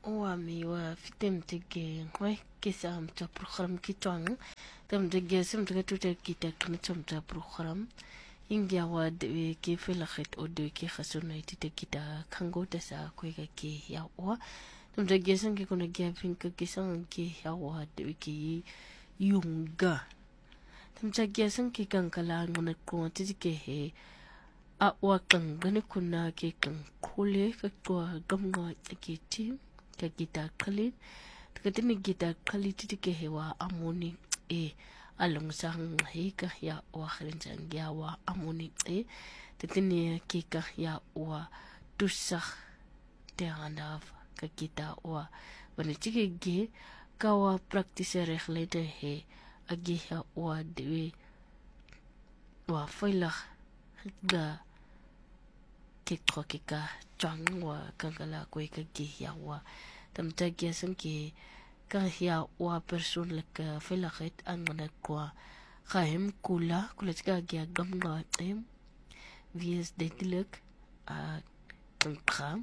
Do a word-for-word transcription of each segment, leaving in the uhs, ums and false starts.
وامي وفتم تجي هاي كيسام تبرخرم كيتوان تم تجي سم تجتو تجي تكنتم تبرخرم ingia wa de ke felakhet o de ke khasuna iti te kita kango ta sa ko ke ya wa tum de gesen ke kuna ge pink ke sang ke ya wa de ke yunga tum ta gesen ke kan kala ngona ko ti ke he a wa kan gane kuna ke kan kole ka to gamga ke ti ke kita khali ke tin kita khali ti ke he wa amoni e along sang hika ya wa khrenjang ya wa amoni e tetini kika ya wa tusakh te andav ka kita wa bani chike ge ka wa practice rekhlete he agi ya wa de wa faila ga kitro kika chang wa kangala ko ka ge ya wa tamta ge sang ki ka ya wa person lek felakhet angana kwa khaim kula kula tika gya gamga em vs detilek a tnkha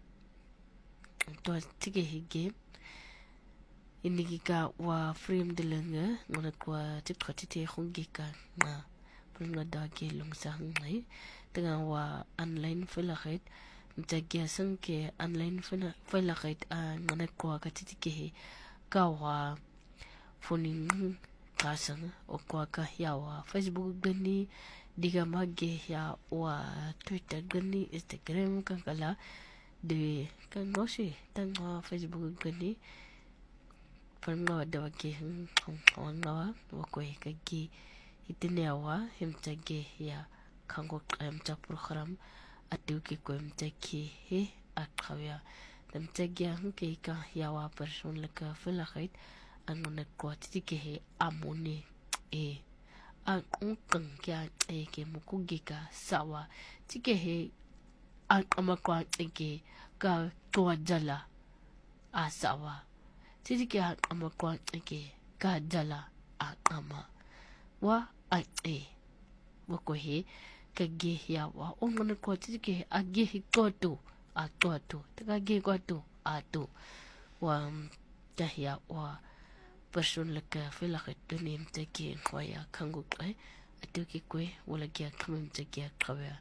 to tige hige indigi ka wa frame delanga ngana kwa tip khatite khungi ka na pringa da ke longsa ngai tanga wa online felakhet mtagya sang ke online felakhet a ngana kwa ka tike kawa foning kasang o kwa ka yawa Facebook gani diga magge ya wa Twitter gani Instagram kan kala de kan nosi tanga Facebook gani pernah ada wake on nawa wako kaki itinewa himtage ya kango amta program atu ki ko mtaki he akawya dan tagya ke ka yawa person leka felakait anone ko tike he amone e an unkang kya e ke mukugika sawa tike he an amakwa tike ka to jala asawa tike an amakwa tike ka jala akama wa ai wako he ka ge yawa ongone ko tike agi hikoto ato ato taka ge ko ato ato wa tahia wa person leka felakhet donim take khoya kangu kai ato ki kwe wala gya kamem take khawa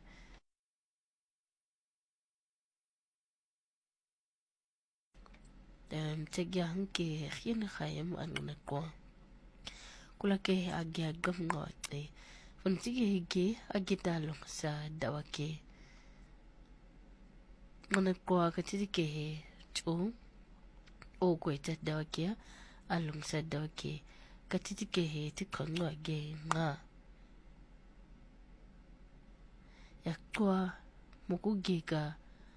dan tagya hanke khin khayam anuna ko kula ke agya gamnga te fun tige hige agitalo sa dawake mana kwa ka tike he chu o ko ta dawake alung sa dawake ka tike he ti khangwa ge nga ya kwa muku ge ka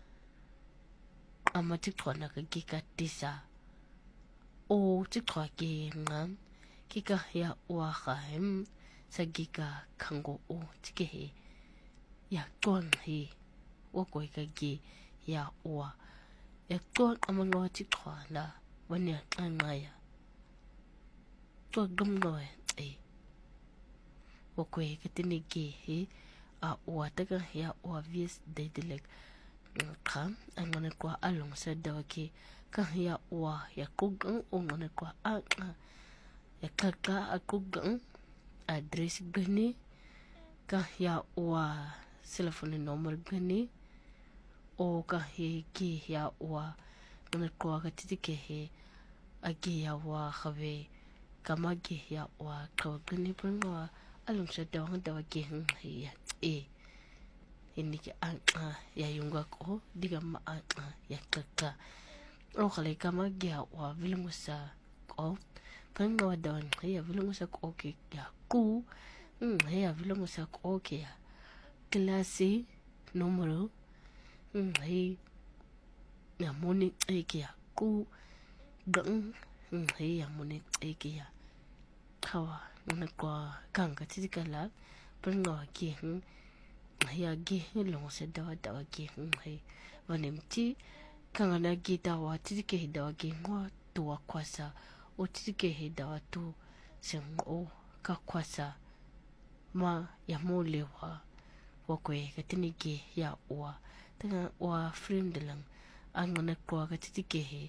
amati khona ka ge ka tisa o ti khwa ge nga ki ka ya wa khaim sa ge ka khango o tike he ya ton he o ko ka ge ya wa ya ton amanga ti khwana wanya ngaya to gamno e o ko ka tini ge he a wa ta ka ya wa vis de delek kham angone kwa along sa dawake ka ya wa ya kugang ongone kwa a ya kaka akugang address gani ka ya wa telephone number gani o ka he ki ya wa ngone ko ka tike he agi ya wa khawe kama gi ya wa ko gani panga alum sa dawang dawake he ya e ini ki an ya yunga ko diga ma an ya kaka o khale kama gi ya wa vilmusa ko panga wa dawan ya vilmusa ko ki ya ku mm ya vilmusa ko ki ya klase numero hey ya moni ekia ku gang hey ya moni ekia kawa na kwa kanga titikala pernga ki ya gi lo se dawa dawa ki hey vanemti kanga na gi dawa titike dawa ki ngwa tuwa kwasa o titike dawa tu seng o ka kwasa ma ya molewa wakwe katiniki ya wa tanga wa friend lang angona kwa ka titike he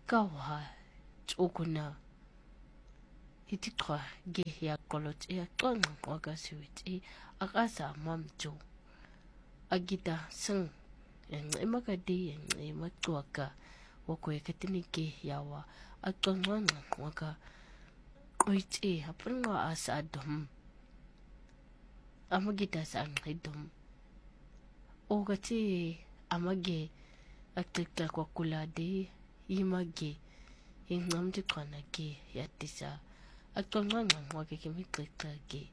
ka wa tsokuna iti twa ge ya kolot ya tonga waka siwit e akasa mamjo agita sing yang imakadi yang imatwaka wako yakatini ge yawa atonga waka oit e haprenga asa adom amagita sa angidom o gati amage akta kwa kulade image ingam ti kwana ge yatisa atonga waka kimiklika ge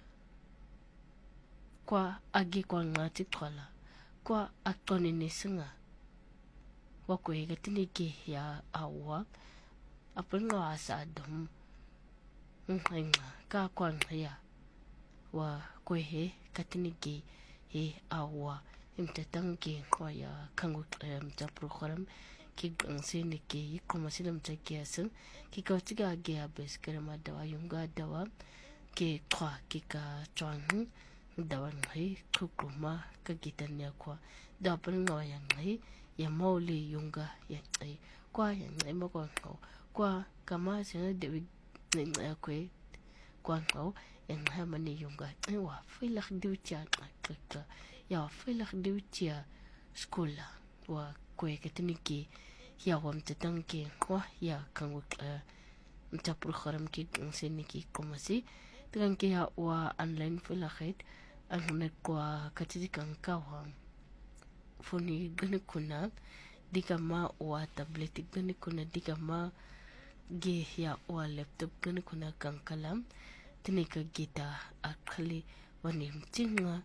kwa agi kwa ngati twala kwa atoni nesinga wako yakatini ge ya awa aprenga asa adom nga ka kwa ngaya wa kwehe katinigi he awa imtatangi kwa ya kangu mta program ki gansini ki komasina mta kiasin ki kautiga ge abes kerama dawa yunga dawa ki kwa ki ka chwang dawa ngai kukuma ka gitanya kwa dawa pringa ya ngai ya mauli yunga ya ngai kwa ya ngai makwa kwa kama sina dewi ngai kwe kwa ngau yang hamani yunga ewa filak diutia kaka ya filak diutia sekolah wa kwe ketiniki ya wam tetangi wa ya kangu mta program ki seniki komasi tetangi ya wa online filakhet angune kwa katikan kawa foni gane kuna dikama wa tablet gane kuna dikama ge ya wa laptop gane kuna kankalam tinika gita akali wani mtinga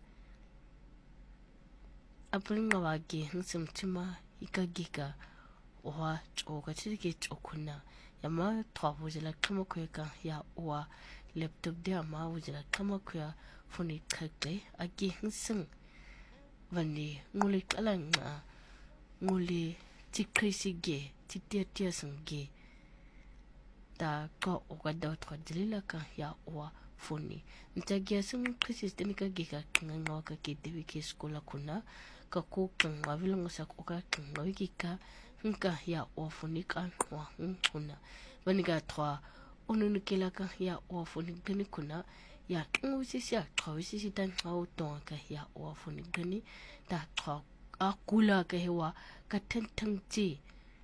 apringa wage nsem tima ikagika wa choka tike chokuna yama twabuzela kama kweka ya wa laptop de ama wuzela kama kwa foni kake agi nseng wani ngule kalanga ngule tikrisi ge titia tia sange ta ko okada twa dilila ka ya wa foni ntagia sing krisis tenika gika kinga ka kidewi ke skola kuna ka ko kinga vilongo sa ko ka kinga wikika nka ya wa foni ka wa kuna baniga twa onunukela ka ya wa foni gani kuna ya kinga sisi ya twa sisi tan au ton ka ya wa foni gani ta twa akula ka hewa ka tentang ti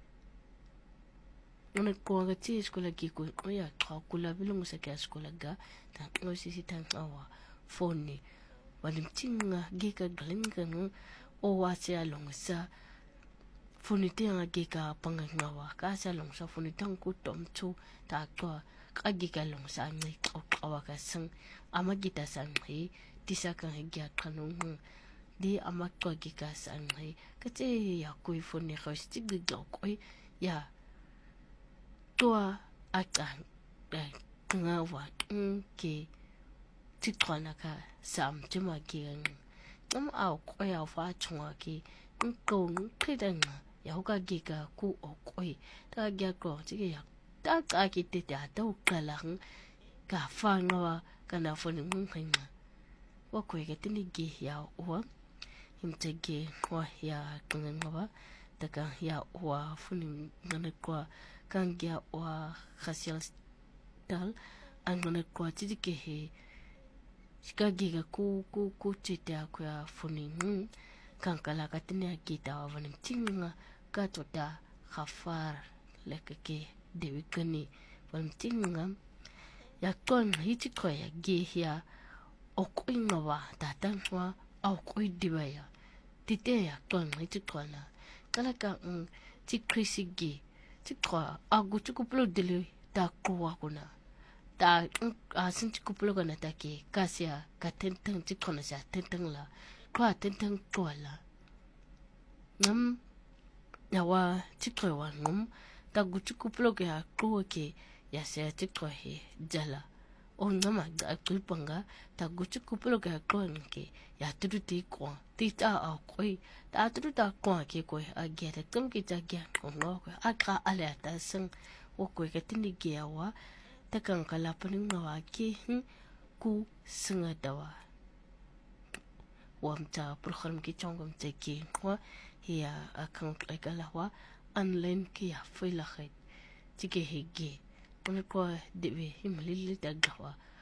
ona ko ga ti skola ki ko ya twa kula bilongo sa ka skola ga ta no sisi tan awa foni walim tinga gika galinga o wa se along sa foni tinga gika panga wa ka sa long sa foni tang ku tom tu ta ko ka gika long sa ngai ko awa ka sang ama gita sang he tisa ka gya kanung di ama ko gika sang he ka te ya ko foni ka sti gya ko ya tua atan nga wa ke tikwana ka sam jima ki ngam au ko ya fa chunga ki ko khidan ya ka gi ka ku o koi ta gya ko ji ya ta ka ki te ta to kala ka fa nga ka na fo ni ngun nga wa ko ke tini gi ya wa imte gi wa ya nga wa ta ka ya wa fu ni ngane ko kan gya wa khasial dal angone kwa tiki he shikagi ga ku ku ku tita kwa funing kan kala katini kita wa vanim tinga ka tota khafar lekeke dewi kani vanim tinga ya kon hiti ko ya ge ya okwinga wa tatan wa au koi diwaya tite ya kon hiti ko na kala ka ti krisigi tikwa agu tukuplo dele ta kwa kuna ta asin tukuplo kana take kasia ka tentang tikona sa tentang la kwa tentang tola ngam yawa tikwa wa ngam ta gu tukuplo ka kwa ke ya se tikwa he jala o ngama ga kupanga ta gu tukuplo ka kwa ke ya tudu ti kwa ti ta a koi ta tudu ta kwa ke koi a ge ta kum ki ta ge ngo ko a ka ala ta sing o ko ke tini ge wa ta kan kala panin wa ke ku singa dawa wam ta program ki chongom te ki wa ya a kan kala wa online ke ya veiligheid tike hegge wanneer kwa dewe himlili dagwa